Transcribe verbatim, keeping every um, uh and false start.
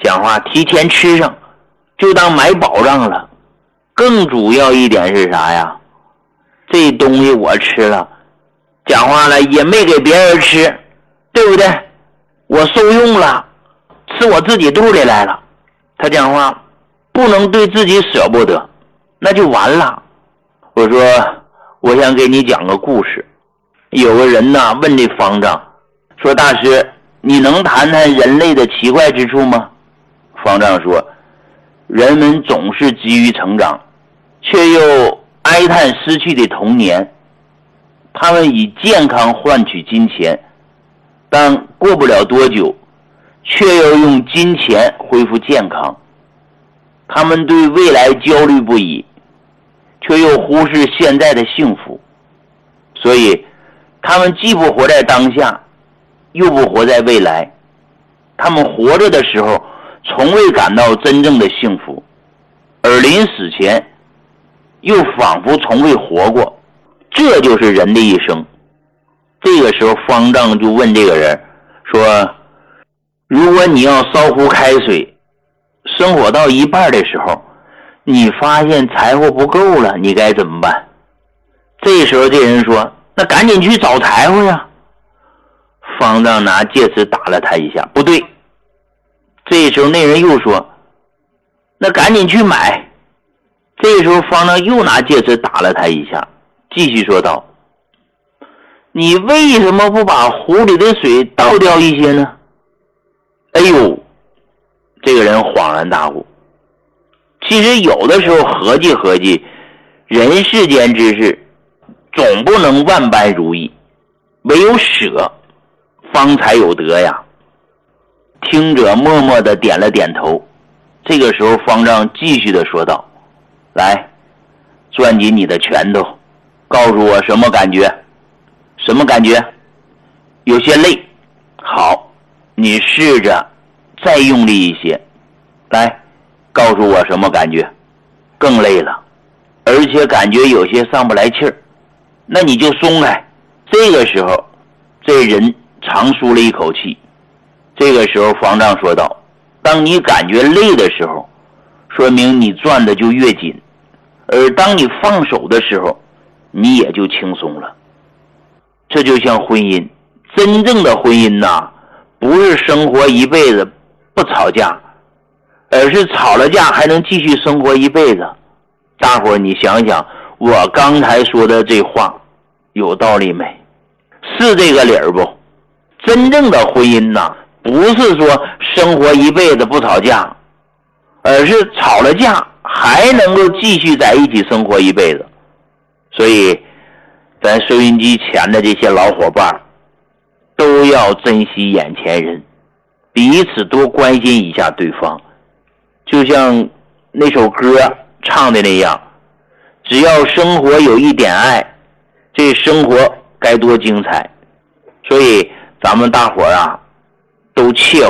讲话提前吃上，就当买保障了。更主要一点是啥呀？这东西我吃了，讲话了也没给别人吃，对不对？我受用了，吃我自己肚里来了。他讲话不能对自己舍不得，那就完了。我说我想给你讲个故事。有个人呢问这方丈说，大师，你能谈谈人类的奇怪之处吗？方丈说，人们总是急于成长，却又哀叹失去的童年。他们以健康换取金钱，但过不了多久却又用金钱恢复健康。他们对未来焦虑不已，却又忽视现在的幸福。所以他们既不活在当下，又不活在未来。他们活着的时候从未感到真正的幸福，而临死前又仿佛从未活过。这就是人的一生。这个时候方丈就问这个人说，如果你要烧壶开水，生火到一半的时候，你发现柴火不够了，你该怎么办？这时候这人说，那赶紧去找柴火呀。方丈拿戒尺打了他一下，不对。这时候那人又说，那赶紧去买。这时候方丈又拿戒尺打了他一下，继续说道，你为什么不把壶里的水倒掉一些呢？哎呦，这个人恍然大悟。其实有的时候合计合计，人世间之事总不能万般如意，唯有舍方才有得呀。听者默默地点了点头。这个时候方丈继续地说道，来，攥紧你的拳头，告诉我什么感觉？什么感觉？有些累。好，你试着再用力一些，来，告诉我什么感觉？更累了，而且感觉有些上不来气儿，那你就松开。这个时候这人长舒了一口气。这个时候方丈说道，当你感觉累的时候，说明你攥的就越紧，而当你放手的时候，你也就轻松了。这就像婚姻，真正的婚姻呐，不是生活一辈子不吵架，而是吵了架还能继续生活一辈子。大伙儿你想想，我刚才说的这话有道理没？是这个理儿不？真正的婚姻呐，不是说生活一辈子不吵架，而是吵了架还能够继续在一起生活一辈子。所以咱收音机前的这些老伙伴都要珍惜眼前人，彼此多关心一下对方。就像那首歌唱的那样，只要生活有一点爱，这生活该多精彩。所以咱们大伙儿啊，都切